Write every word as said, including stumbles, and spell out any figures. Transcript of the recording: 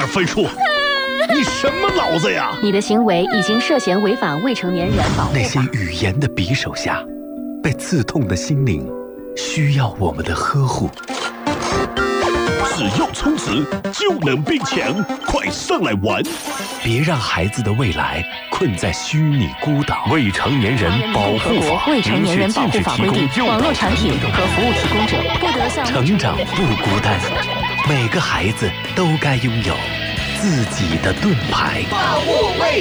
点分数。你什么脑子呀？ 你的行为已经涉嫌违反未成年人保护法。 那些语言的匕首下，被刺痛的心灵，需要我们的呵护。 只要充值就能变强，快上来玩！ 别让孩子的未来困在虚拟孤岛。未成年人保护法， 未成年人保护法规定，网络产品和服务提供者不得向成长不孤单，每个孩子都该拥有自己的盾牌。 保护未